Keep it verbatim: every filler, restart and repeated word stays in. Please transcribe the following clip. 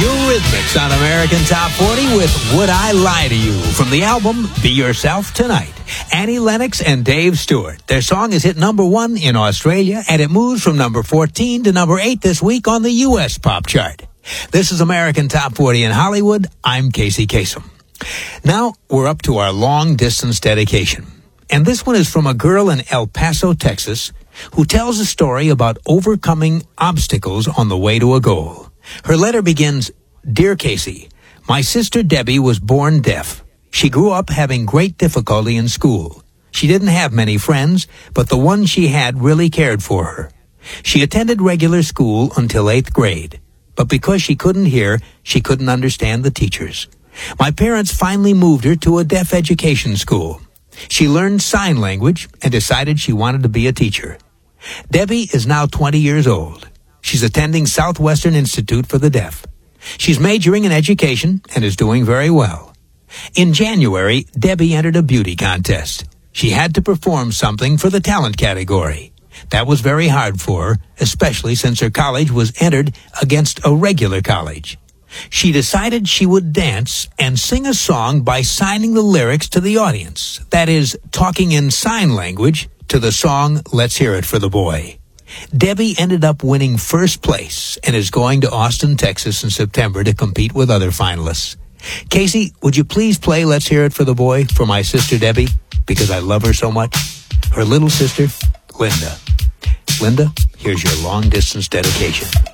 Eurythmics on American Top forty with Would I Lie to You from the album Be Yourself Tonight. Annie Lennox and Dave Stewart. Their song is hit number one in Australia, and it moves from number fourteen to number eight this week on the U S pop chart. This is American Top forty in Hollywood. I'm Casey Kasem. Now we're up to our long-distance dedication. And this one is from a girl in El Paso, Texas, who tells a story about overcoming obstacles on the way to a goal. Her letter begins, Dear Casey, my sister Debbie was born deaf. She grew up having great difficulty in school. She didn't have many friends, but the one she had really cared for her. She attended regular school until eighth grade, but because she couldn't hear, she couldn't understand the teachers. My parents finally moved her to a deaf education school. She learned sign language and decided she wanted to be a teacher. Debbie is now twenty years old. She's attending Southwestern Institute for the Deaf. She's majoring in education and is doing very well. In January, Debbie entered a beauty contest. She had to perform something for the talent category. That was very hard for her, especially since her college was entered against a regular college. She decided she would dance and sing a song by signing the lyrics to the audience. That is, talking in sign language to the song Let's Hear It for the Boy. Debbie ended up winning first place and is going to Austin, Texas in September to compete with other finalists. Casey, would you please play Let's Hear It for the Boy for my sister Debbie, because I love her so much? Her little sister, Linda. Linda, here's your long-distance dedication.